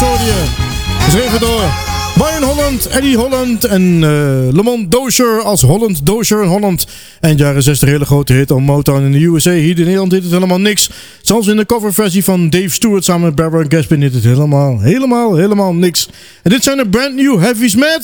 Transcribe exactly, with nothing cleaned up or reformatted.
hoorde je. Geschreven door Brian Holland, Eddie Holland en uh, Lamont Dozier als Holland Dozier in Holland. En jaren zestig hele grote hit op Motown in de U S A. Hier in Nederland deed het helemaal niks. Zelfs in de coverversie van Dave Stewart samen met Barbara Gaspin deed het helemaal, helemaal, helemaal niks. En dit zijn de Brand New Heavy Smith.